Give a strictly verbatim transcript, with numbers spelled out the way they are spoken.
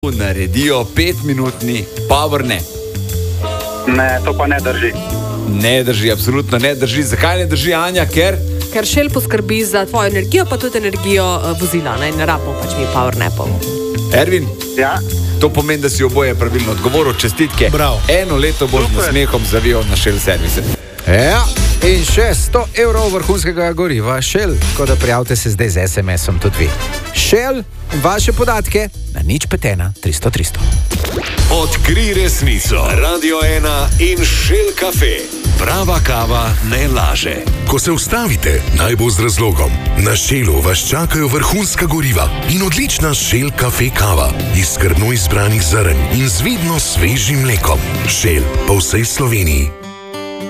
naredijo petminutni powernap. Ne, to pa ne drži. Ne drži, absolutno ne drži. Zakaj ne drži, Anja? Ker? Ker Shell poskrbi za tvojo energijo, pa tudi energijo uh, vozila. Ne, ne rabimo pač mi powernapov. Ervin? Ja? To pomeni, da si oboje pravilno odgovoril. Čestitke. Bravo. Eno leto boš z nasmehom zavijal na Shell servise. Ja, in še sto evrov vrhunskega goriva Shell, tako da prijavite se zdaj z es em esom tudi vi. Shell, vaše podatke na nič pet ena tristo tristo. Odkrij resnico. Radio ena in Shell Cafe. Prava kava ne laže. Ko se ustavite, naj bo z razlogom. Na Shellu vas čakajo vrhunska goriva in odlična Shell Cafe kava iz skrbno izbranih zrn in z vidno svežim mlekom. Shell po vsej Sloveniji.